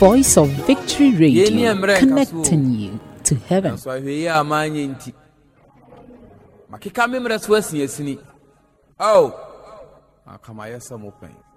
Voice of Victory Radio, connecting you to heaven. So we are manti. Makika memra so asini. Oh. Akamaya some open.